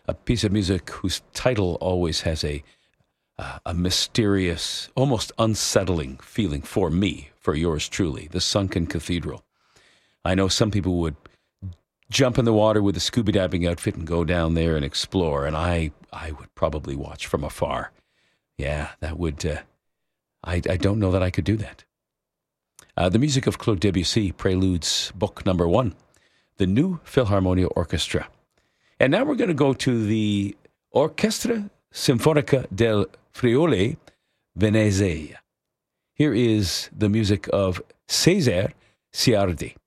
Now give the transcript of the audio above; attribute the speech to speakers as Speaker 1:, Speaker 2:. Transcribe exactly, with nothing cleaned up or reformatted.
Speaker 1: a piece of music whose title always has a uh, a mysterious, almost unsettling feeling for me, for yours truly, The Sunken Cathedral. I know some people would jump in the water with a scuba diving outfit and go down there and explore, and I, I would probably watch from afar. Yeah, that would, uh, I, I don't know that I could do that. Uh, the music of Claude Debussy, Preludes, Book Number One, the New Philharmonia Orchestra. And now we're going to go to the Orchestra Sinfonica del Friuli Venezia. Here is the music of Cesare Ciardi.